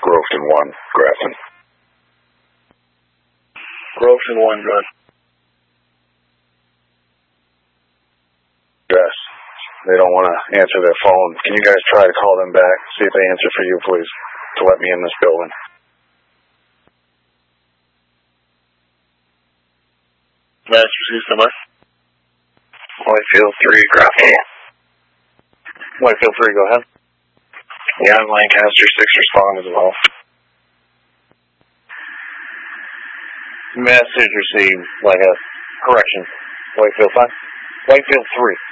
Groveton 1, Grafton. Groveton 1, good. Yes. They don't want to answer their phone. Can you guys try to call them back? See if they answer for you, please, to let me in this building. Massachusetts number? Whitefield 3, Grafton. Whitefield 3, go ahead. Yeah, Lancaster 6 respond as well. Message received, like a correction. Whitefield 5? Whitefield 3.